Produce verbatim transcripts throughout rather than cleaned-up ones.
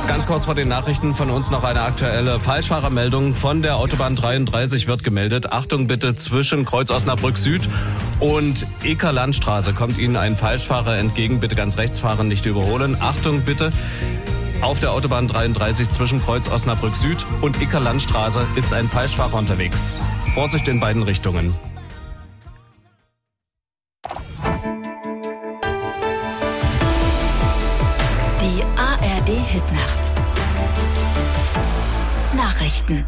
Ganz kurz vor den Nachrichten von uns noch eine aktuelle Falschfahrermeldung. Von der Autobahn dreiunddreißig wird gemeldet. Achtung bitte, zwischen Kreuz Osnabrück Süd und Ekerlandstraße kommt Ihnen ein Falschfahrer entgegen. Bitte ganz rechts fahren, nicht überholen. Achtung bitte, auf der Autobahn dreiunddreißig zwischen Kreuz Osnabrück Süd und Ekerlandstraße ist ein Falschfahrer unterwegs. Vorsicht in beiden Richtungen. Die A R D-Hitnacht. Nachrichten.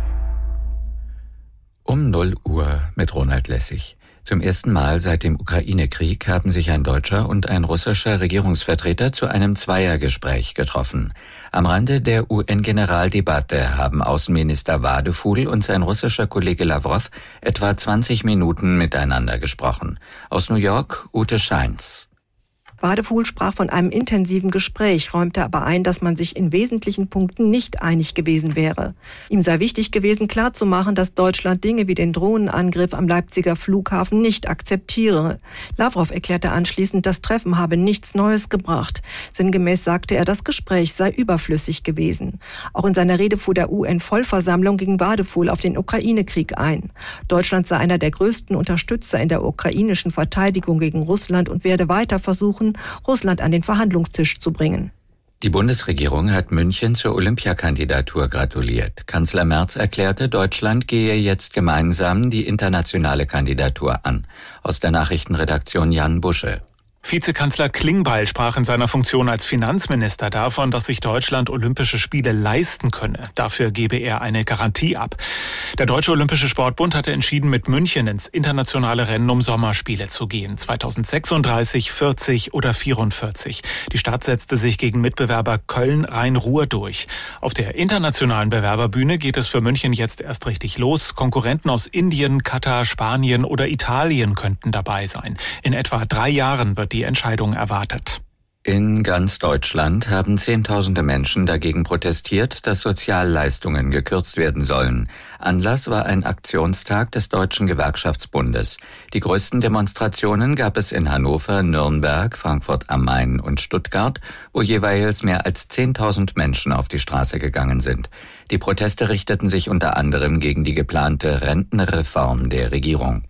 Um null Uhr mit Ronald Lessig. Zum ersten Mal seit dem Ukraine-Krieg haben sich ein deutscher und ein russischer Regierungsvertreter zu einem Zweiergespräch getroffen. Am Rande der U N-Generaldebatte haben Außenminister Wadefuhl und sein russischer Kollege Lawrow etwa zwanzig Minuten miteinander gesprochen. Aus New York, Ute Scheins. Wadefuhl sprach von einem intensiven Gespräch, räumte aber ein, dass man sich in wesentlichen Punkten nicht einig gewesen wäre. Ihm sei wichtig gewesen, klarzumachen, dass Deutschland Dinge wie den Drohnenangriff am Leipziger Flughafen nicht akzeptiere. Lawrow erklärte anschließend, das Treffen habe nichts Neues gebracht. Sinngemäß sagte er, das Gespräch sei überflüssig gewesen. Auch in seiner Rede vor der U N-Vollversammlung ging Wadefuhl auf den Ukraine-Krieg ein. Deutschland sei einer der größten Unterstützer in der ukrainischen Verteidigung gegen Russland und werde weiter versuchen, Russland an den Verhandlungstisch zu bringen. Die Bundesregierung hat München zur Olympiakandidatur gratuliert. Kanzler Merz erklärte, Deutschland gehe jetzt gemeinsam die internationale Kandidatur an. Aus der Nachrichtenredaktion Jan Busche. Vizekanzler Klingbeil sprach in seiner Funktion als Finanzminister davon, dass sich Deutschland Olympische Spiele leisten könne. Dafür gebe er eine Garantie ab. Der Deutsche Olympische Sportbund hatte entschieden, mit München ins internationale Rennen um Sommerspiele zu gehen. zweitausendsechsunddreißig, vierzig oder vierundvierzig. Die Stadt setzte sich gegen Mitbewerber Köln, Rhein-Ruhr durch. Auf der internationalen Bewerberbühne geht es für München jetzt erst richtig los. Konkurrenten aus Indien, Katar, Spanien oder Italien könnten dabei sein. In etwa drei Jahren wird die Entscheidung erwartet. In ganz Deutschland haben Zehntausende Menschen dagegen protestiert, dass Sozialleistungen gekürzt werden sollen. Anlass war ein Aktionstag des Deutschen Gewerkschaftsbundes. Die größten Demonstrationen gab es in Hannover, Nürnberg, Frankfurt am Main und Stuttgart, wo jeweils mehr als zehntausend Menschen auf die Straße gegangen sind. Die Proteste richteten sich unter anderem gegen die geplante Rentenreform der Regierung.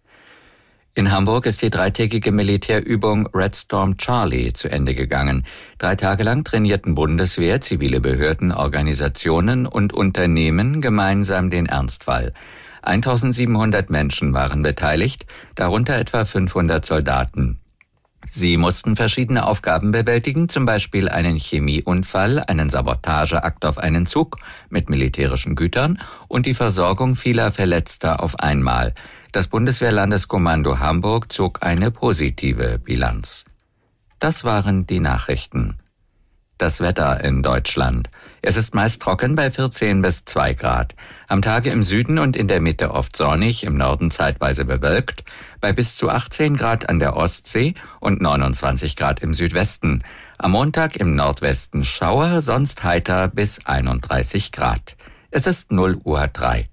In Hamburg ist die dreitägige Militärübung Red Storm Charlie zu Ende gegangen. Drei Tage lang trainierten Bundeswehr, zivile Behörden, Organisationen und Unternehmen gemeinsam den Ernstfall. eintausendsiebenhundert Menschen waren beteiligt, darunter etwa fünfhundert Soldaten. Sie mussten verschiedene Aufgaben bewältigen, zum Beispiel einen Chemieunfall, einen Sabotageakt auf einen Zug mit militärischen Gütern und die Versorgung vieler Verletzter auf einmal. Das Bundeswehrlandeskommando Hamburg zog eine positive Bilanz. Das waren die Nachrichten. Das Wetter in Deutschland. Es ist meist trocken bei vierzehn bis zwei Grad. Am Tage im Süden und in der Mitte oft sonnig, im Norden zeitweise bewölkt, bei bis zu achtzehn Grad an der Ostsee und neunundzwanzig Grad im Südwesten. Am Montag im Nordwesten Schauer, sonst heiter bis einunddreißig Grad. Es ist null Uhr drei.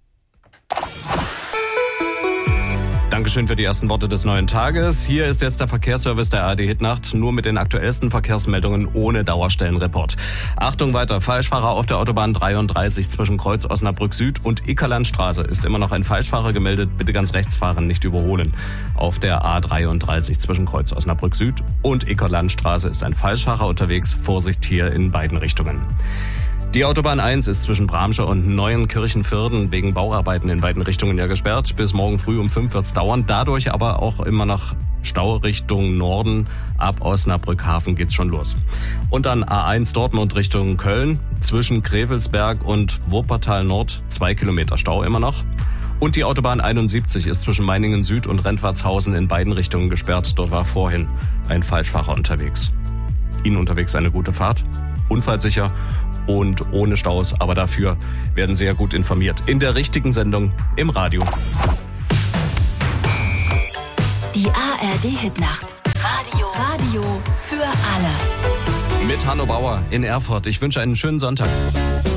Dankeschön für die ersten Worte des neuen Tages. Hier ist jetzt der Verkehrsservice der A R D Hitnacht, nur mit den aktuellsten Verkehrsmeldungen ohne Dauerstellenreport. Achtung weiter, Falschfahrer auf der Autobahn dreiunddreißig zwischen Kreuz Osnabrück Süd und Ekerlandstraße ist immer noch ein Falschfahrer gemeldet. Bitte ganz rechts fahren, nicht überholen. Auf der A dreiunddreißig zwischen Kreuz Osnabrück Süd und Ekerlandstraße ist ein Falschfahrer unterwegs. Vorsicht hier in beiden Richtungen. Die Autobahn eins ist zwischen Bramsche und Neuenkirchen-Vierden wegen Bauarbeiten in beiden Richtungen ja gesperrt. Bis morgen früh um fünf wird's dauern. Dadurch aber auch immer noch Stau Richtung Norden. Ab Osnabrück-Hafen geht's schon los. Und dann A eins Dortmund Richtung Köln. Zwischen Krevelsberg und Wuppertal Nord zwei Kilometer Stau immer noch. Und die Autobahn einundsiebzig ist zwischen Meiningen Süd und Rentwartshausen in beiden Richtungen gesperrt. Dort war vorhin ein Falschfahrer unterwegs. Ihnen unterwegs eine gute Fahrt. Unfallsicher und ohne Staus, aber dafür werden sehr gut informiert. In der richtigen Sendung im Radio. Die A R D Hitnacht. Radio. Radio für alle. Mit Hanno Bauer in Erfurt. Ich wünsche einen schönen Sonntag.